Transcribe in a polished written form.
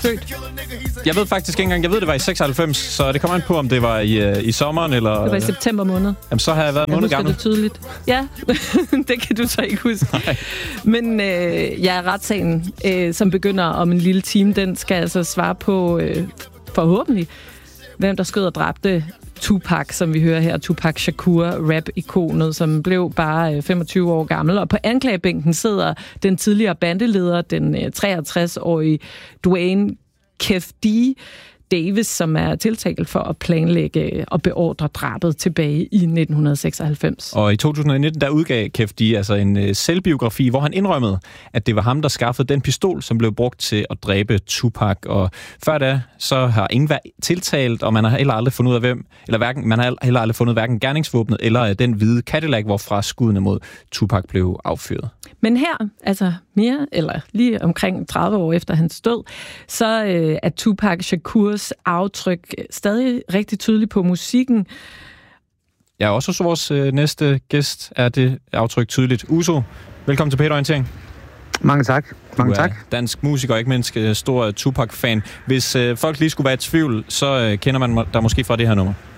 født? Jeg ved faktisk ikke engang. Jeg ved, det var i 96, så det kommer an på, om det var i sommeren eller... Det var i september måned. Jamen, så har jeg været en måned gammel. Det tydeligt. Ja, det kan du så ikke huske. Nej. Men retssagen, som begynder om en lille time, den skal altså svare på forhåbentlig, hvem der skød og dræbte Tupac, som vi hører her, Tupac Shakur, rap-ikonet, som blev bare 25 år gammel. Og på anklagebænken sidder den tidligere bandeleder, den 63-årige Dwayne Kef D. Davis, som er tiltalt for at planlægge og beordre drabet tilbage i 1996. Og i 2019, der udgav Kef D altså en selvbiografi, hvor han indrømmede, at det var ham, der skaffede den pistol, som blev brugt til at dræbe Tupac. Og før da, så har ingen været tiltalt, og man har heller aldrig fundet ud af man har heller aldrig fundet hverken gerningsvåbnet eller den hvide Cadillac, hvorfra skuddene mod Tupac blev affyret. Men her, altså mere eller lige omkring 30 år efter hans død, så er Tupac Shakurs aftryk stadig rigtig tydeligt på musikken. Ja, også hos vores næste gæst er det aftryk tydeligt. Uso, velkommen til P1-orientering. Mange tak. Mange tak. Dansk musiker og ikke mindst stor Tupac-fan. Hvis folk lige skulle være i tvivl, så kender man dig måske fra det her nummer.